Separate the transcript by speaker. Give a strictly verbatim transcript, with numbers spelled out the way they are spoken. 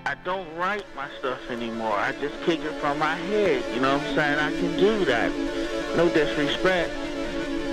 Speaker 1: I don't write my stuff anymore. I just kick it from my head. You know what I'm saying? I can do that. No disrespect.